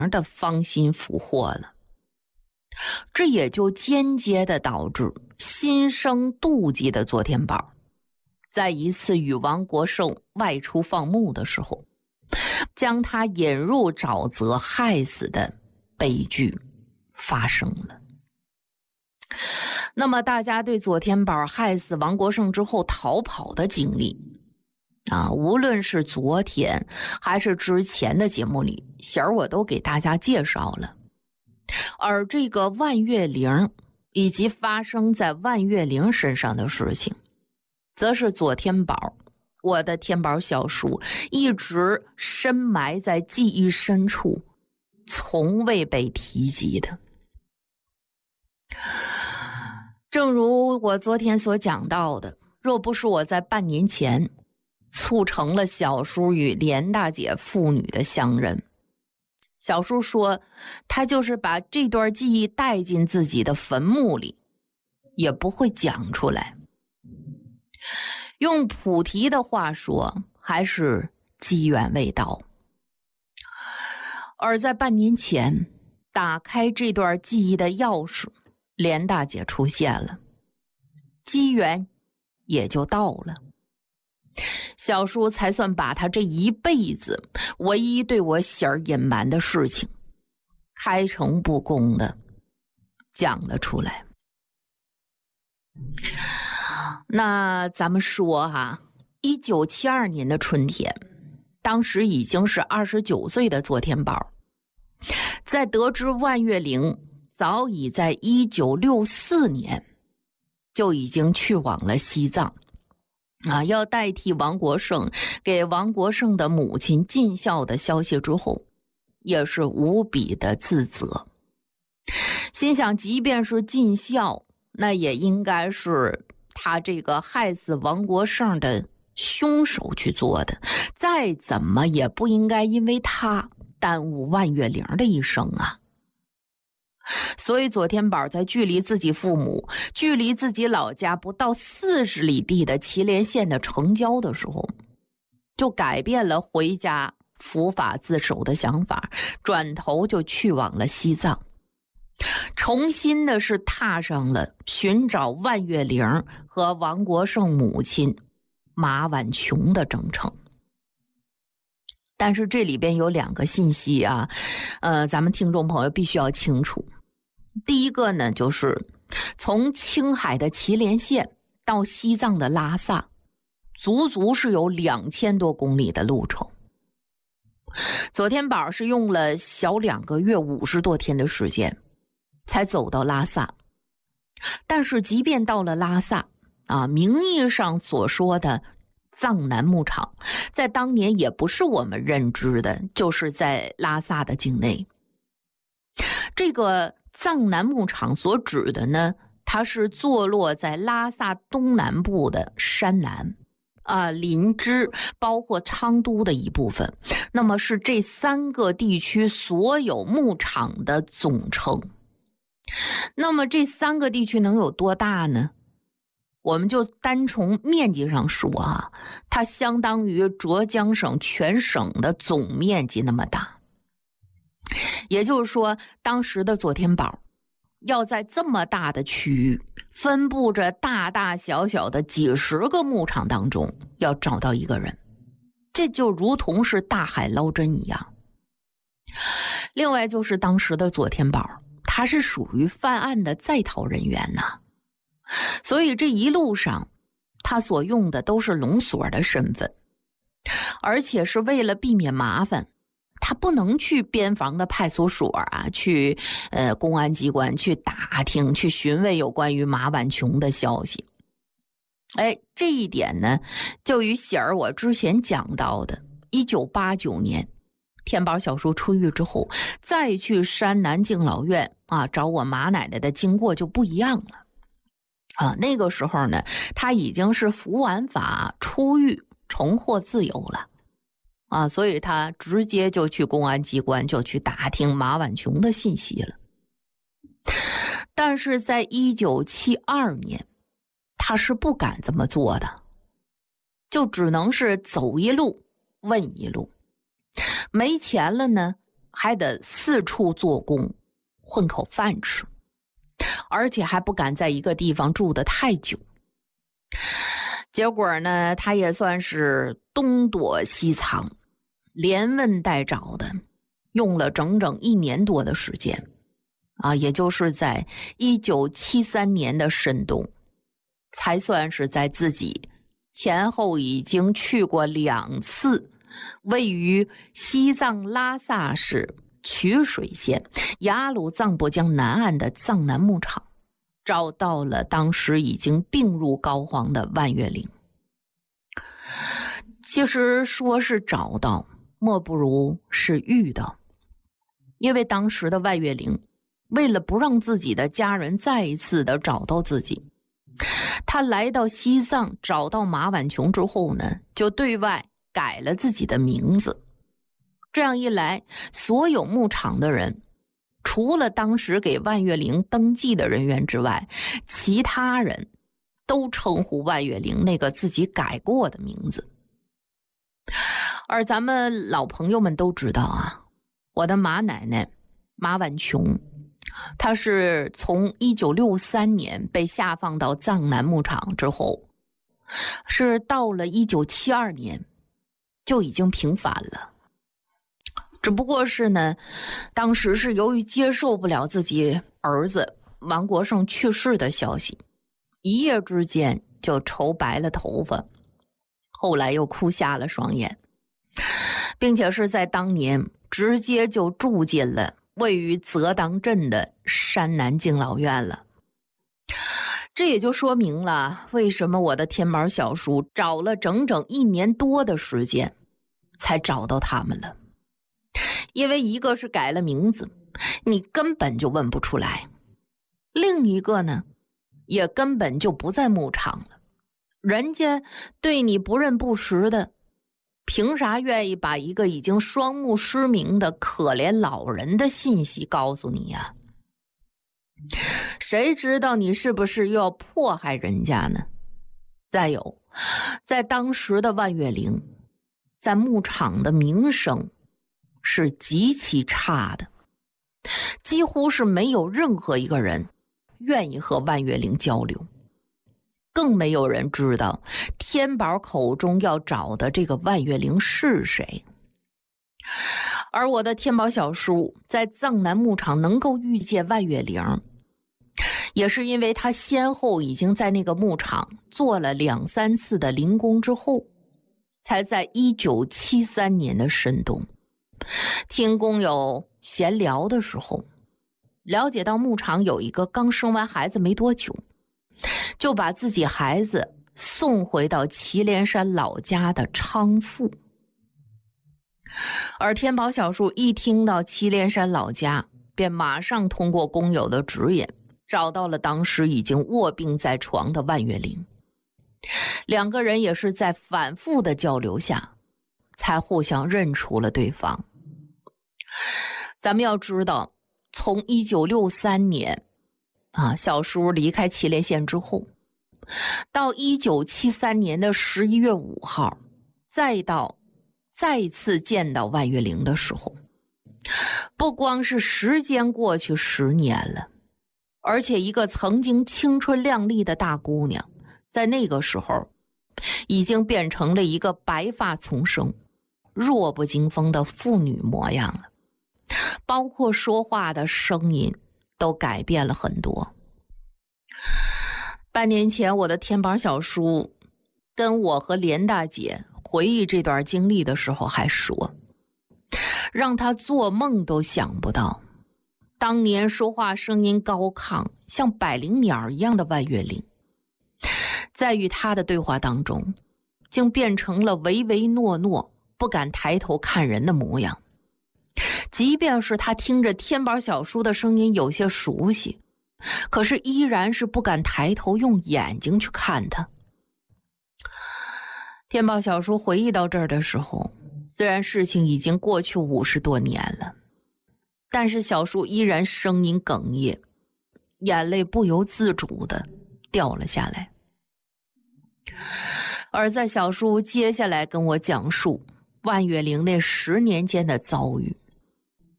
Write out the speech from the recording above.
的芳心俘获了，这也就间接的导致心生妒忌的佐天宝在一次与王国胜外出放牧的时候，将他引入沼泽害死的悲剧发生了。那么大家对佐天宝害死王国胜之后逃跑的经历无论是昨天还是之前的节目里，贤儿我都给大家介绍了。而这个万月玲以及发生在万月玲身上的事情，则是佐天宝，我的天宝小叔一直深埋在记忆深处，从未被提及的。正如我昨天所讲到的，若不是我在半年前促成了小叔与连大姐父女的相认，小叔说他就是把这段记忆带进自己的坟墓里，也不会讲出来。用菩提的话说，还是机缘未到。而在半年前，打开这段记忆的钥匙，连大姐出现了，机缘也就到了。小叔才算把他这一辈子唯一对我喜儿隐瞒的事情开诚布公的讲了出来。那咱们说1972年的春天，当时已经是29岁的佐天宝，在得知万月玲早已在1964年就已经去往了西藏要代替王国胜给王国胜的母亲尽孝的消息之后，也是无比的自责，心想即便是尽孝，那也应该是他这个害死王国胜的凶手去做的，再怎么也不应该因为他耽误万月玲的一生啊。所以佐天宝在距离自己父母、距离自己老家不到40里地的祁连县的城郊的时候，就改变了回家伏法自首的想法，转头就去往了西藏，重新的是踏上了寻找万月玲和王国胜母亲马婉琼的征程。但是这里边有2个信息咱们听众朋友必须要清楚。第一个呢，就是从青海的祁连县到西藏的拉萨，足足是有2000多公里的路程。佐天宝是用了小2个月50多天的时间才走到拉萨。但是即便到了拉萨名义上所说的藏南牧场，在当年也不是我们认知的就是在拉萨的境内。这个藏南牧场所指的呢，它是坐落在拉萨东南部的山南林芝包括昌都的一部分，那么是这3个地区所有牧场的总称。那么这3个地区能有多大呢？我们就单从面积上说它相当于浙江省全省的总面积那么大。也就是说，当时的佐天宝要在这么大的区域，分布着大大小小的几十个牧场当中，要找到一个人，这就如同是大海捞针一样。另外就是当时的佐天宝，他是属于犯案的在逃人员所以这一路上他所用的都是龙锁的身份，而且是为了避免麻烦，他不能去边防的派出所去公安机关去打听去询问有关于马婉琼的消息。这一点呢，就与喜儿我之前讲到的1989年天宝小叔出狱之后再去山南敬老院找我马奶奶的经过就不一样了那个时候呢，他已经是服完法出狱重获自由了所以他直接就去公安机关就去打听马婉琼的信息了。但是在1972年他是不敢这么做的，就只能是走一路问一路。没钱了呢， 还得四处做工，混口饭吃，而且还不敢在一个地方住得太久。结果呢，他也算是东躲西藏，连问带找的，用了整整1年多的时间也就是在1973年的深冬，才算是在自己前后已经去过2次位于西藏拉萨市曲水县雅鲁藏布江南岸的藏南牧场，找到了当时已经病入膏肓的万岳灵。其实说是找到，莫不如是遇到。因为当时的万岳灵为了不让自己的家人再一次的找到自己，他来到西藏找到马婉琼之后呢，就对外改了自己的名字。这样一来，所有牧场的人除了当时给万岳灵登记的人员之外，其他人都称呼万岳灵那个自己改过的名字。而咱们老朋友们都知道我的马奶奶马婉琼，她是从1963年被下放到藏南牧场之后，是到了1972年就已经平反了。只不过是呢，当时是由于接受不了自己儿子王国胜去世的消息，一夜之间就愁白了头发，后来又哭瞎了双眼，并且是在当年直接就住进了位于泽当镇的山南敬老院了。这也就说明了为什么我的天宝小叔找了整整1年多的时间才找到他们了。因为一个是改了名字，你根本就问不出来；另一个呢，也根本就不在牧场了。人家对你不认不识的，凭啥愿意把一个已经双目失明的可怜老人的信息告诉你呀？谁知道你是不是又要迫害人家呢？再有，在当时的万岳灵，在牧场的名声是极其差的，几乎是没有任何一个人愿意和万岳灵交流，更没有人知道天宝口中要找的这个万岳灵是谁。而我的天宝小叔在藏南牧场能够遇见万岳灵，也是因为他先后已经在那个牧场做了2、3次的灵工之后，才在1973年的深冬，听工友闲聊的时候，了解到牧场有一个刚生完孩子没多久，就把自己孩子送回到祁连山老家的昌富。而天宝小叔一听到祁连山老家，便马上通过工友的指引，找到了当时已经卧病在床的万岳灵。2个人也是在反复的交流下，才互相认出了对方。咱们要知道，从1963年小叔离开祁连县之后，到1973年的11月5号，再到再次见到万岳灵的时候，不光是时间过去10年了，而且一个曾经青春靓丽的大姑娘，在那个时候已经变成了一个白发丛生、弱不禁风的妇女模样了，包括说话的声音都改变了很多。半年前，我的天宝小叔跟我和连大姐回忆这段经历的时候还说，让他做梦都想不到，当年说话声音高亢像百灵鸟一样的万岳灵，在与他的对话当中竟变成了唯唯诺诺、不敢抬头看人的模样。即便是他听着天宝小叔的声音有些熟悉，可是依然是不敢抬头用眼睛去看他。天宝小叔回忆到这儿的时候，虽然事情已经过去50多年了，但是小叔依然声音哽咽，眼泪不由自主地掉了下来。而在小叔接下来跟我讲述万岳灵那10年间的遭遇，